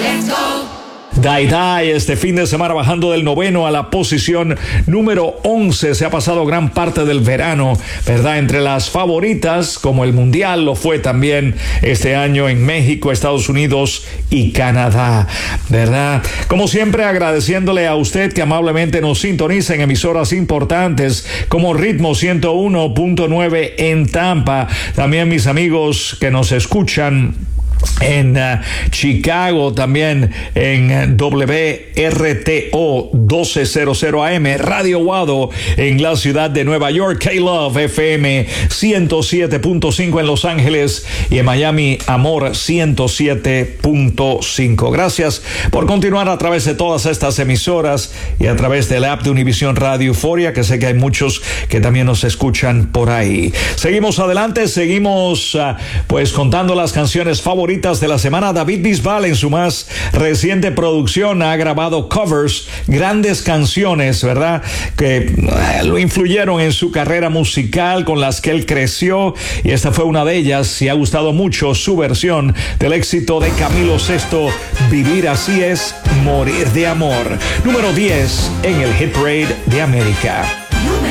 let's go. Die Die este fin de semana bajando del 9º a la posición número 11. Se ha pasado gran parte del verano, ¿verdad? Entre las favoritas, como el Mundial lo fue también este año en México, Estados Unidos y Canadá, ¿verdad? Como siempre, agradeciéndole a usted que amablemente nos sintoniza en emisoras importantes como Ritmo 101.9 en Tampa. También mis amigos que nos escuchan en Chicago, también en WRTO 1200 AM, Radio Wado en la ciudad de Nueva York, K-Love FM 107.5 en Los Ángeles y en Miami, Amor 107.5. Gracias por continuar a través de todas estas emisoras y a través del app de Univision Radio Euphoria, que sé que hay muchos que también nos escuchan por ahí. Seguimos adelante, seguimos pues contando las canciones favoritas de la semana. David Bisbal, en su más reciente producción, ha grabado covers, grandes canciones, ¿verdad? Que lo influyeron en su carrera musical, con las que él creció, y esta fue una de ellas, y ha gustado mucho su versión del éxito de Camilo Sesto, Vivir así es morir de amor. Número 10 en el Hit Parade de América.